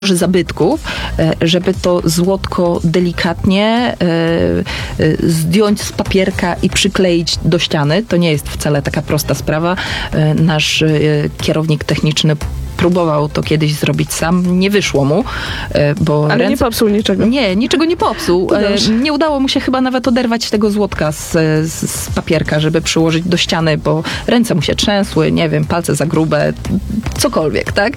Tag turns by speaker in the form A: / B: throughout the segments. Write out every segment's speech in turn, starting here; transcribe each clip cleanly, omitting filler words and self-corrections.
A: zabytków, żeby to złotko delikatnie zdjąć z papierka i przykleić do ściany. To nie jest wcale taka prosta sprawa. Nasz kierownik techniczny próbował to kiedyś zrobić sam. Nie wyszło mu, bo
B: ale nie popsuł niczego.
A: Nie, niczego nie popsuł. Nie udało mu się chyba nawet oderwać tego złotka z papierka, żeby przyłożyć do ściany, bo ręce mu się trzęsły, nie wiem, palce za grube, cokolwiek, tak?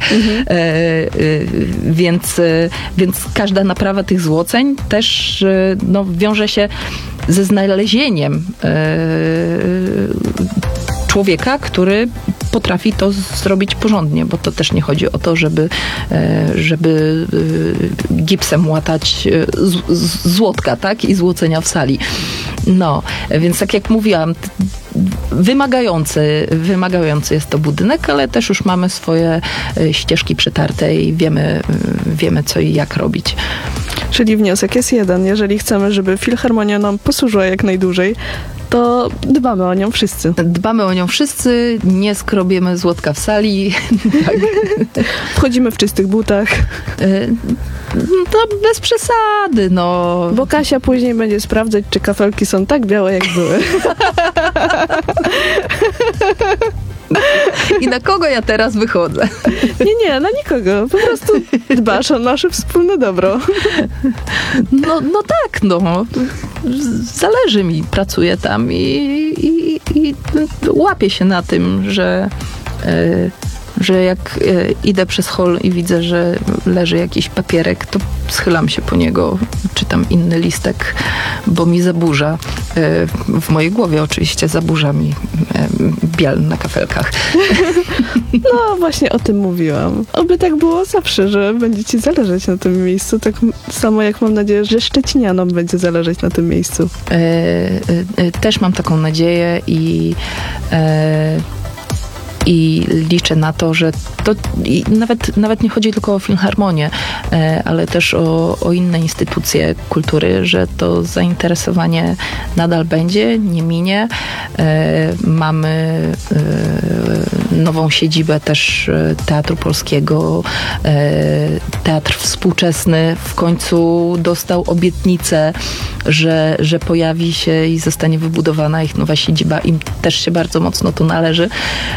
A: Więc każda naprawa tych złoceń też wiąże się ze znalezieniem człowieka, który potrafi to zrobić porządnie, bo to też nie chodzi o to, żeby gipsem łatać złotka, tak? I złocenia w sali. No, więc tak jak mówiłam, wymagający jest to budynek, ale też już mamy swoje ścieżki przetarte i wiemy co i jak robić.
B: Czyli wniosek jest jeden. Jeżeli chcemy, żeby filharmonia nam posłużyła jak najdłużej, to dbamy o nią wszyscy.
A: Dbamy o nią wszyscy, nie skrobiemy złotka w sali. Tak.
B: Wchodzimy w czystych butach.
A: No, bez przesady, no.
B: Bo Kasia później będzie sprawdzać, czy kafelki są tak białe, jak były.
A: I na kogo ja teraz wychodzę?
B: Nie, na nikogo. Po prostu dbasz o nasze wspólne dobro.
A: No tak, no. Zależy mi, pracuję tam i łapię się na tym, że jak idę przez hol i widzę, że leży jakiś papierek, to schylam się po niego, czytam inny listek, bo mi zaburza. W mojej głowie oczywiście zaburza mi biel na kafelkach.
B: No właśnie o tym mówiłam. Oby tak było zawsze, że będzie ci zależeć na tym miejscu, tak samo jak mam nadzieję, że szczecinianom będzie zależeć na tym miejscu.
A: Też mam taką nadzieję i liczę na to, że to nawet nie chodzi tylko o filharmonię, ale też o inne instytucje kultury, że to zainteresowanie nadal będzie, nie minie. Mamy nową siedzibę też Teatru Polskiego. Teatr Współczesny w końcu dostał obietnicę, że pojawi się i zostanie wybudowana ich nowa siedziba. Im też się bardzo mocno to należy.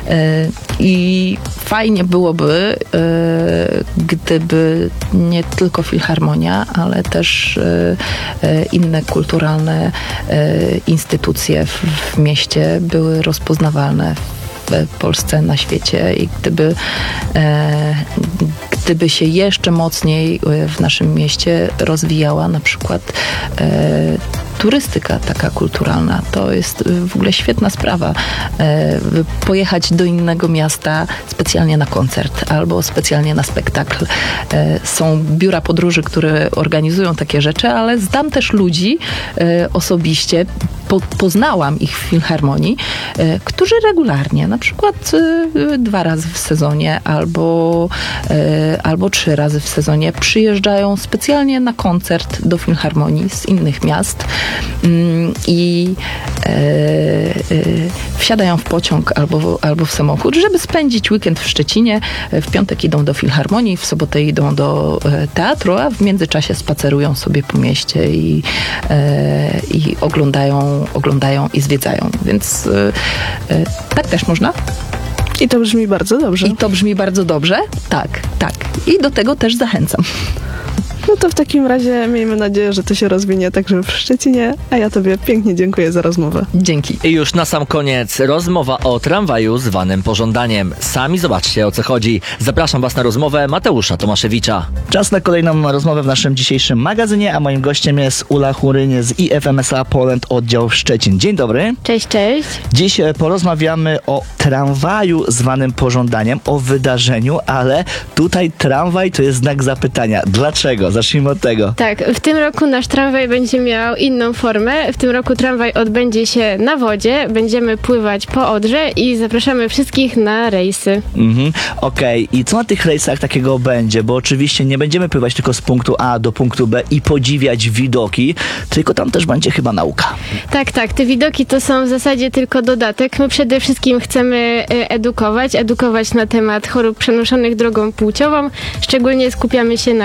A: I fajnie byłoby, gdyby nie tylko filharmonia, ale też inne kulturalne instytucje w mieście były rozpoznawalne w Polsce, na świecie i gdyby się jeszcze mocniej w naszym mieście rozwijała na przykład turystyka taka kulturalna. To jest w ogóle świetna sprawa. Pojechać do innego miasta specjalnie na koncert albo specjalnie na spektakl. Są biura podróży, które organizują takie rzeczy, ale znam też ludzi osobiście, poznałam ich w filharmonii, którzy regularnie, na przykład 2 razy w sezonie albo 3 razy w sezonie przyjeżdżają specjalnie na koncert do filharmonii z innych miast i wsiadają w pociąg albo w samochód, żeby spędzić weekend w Szczecinie. W piątek idą do filharmonii, w sobotę idą do teatru, a w międzyczasie spacerują sobie po mieście i oglądają i zwiedzają. Więc tak też można.
B: I to brzmi bardzo dobrze. Tak. I do tego też zachęcam. No to w takim razie miejmy nadzieję, że to się rozwinie także w Szczecinie, a ja tobie pięknie dziękuję za rozmowę.
A: Dzięki.
C: I już na sam koniec rozmowa o tramwaju zwanym pożądaniem. Sami zobaczcie, o co chodzi. Zapraszam was na rozmowę Mateusza Tomaszewicza.
D: Czas na kolejną rozmowę w naszym dzisiejszym magazynie, a moim gościem jest Ula Churynie z IFMSA Poland oddział Szczecin. Dzień dobry.
E: Cześć.
D: Dziś porozmawiamy o tramwaju zwanym pożądaniem, o wydarzeniu, ale tutaj tramwaj to jest znak zapytania. Dlaczego? Zacznijmy od tego.
E: Tak, w tym roku nasz tramwaj będzie miał inną formę. W tym roku tramwaj odbędzie się na wodzie. Będziemy pływać po Odrze i zapraszamy wszystkich na rejsy.
D: Okej. I co na tych rejsach takiego będzie? Bo oczywiście nie będziemy pływać tylko z punktu A do punktu B i podziwiać widoki, tylko tam też będzie chyba nauka.
E: Tak. Te widoki to są w zasadzie tylko dodatek. My przede wszystkim chcemy edukować na temat chorób przenoszonych drogą płciową. Szczególnie skupiamy się na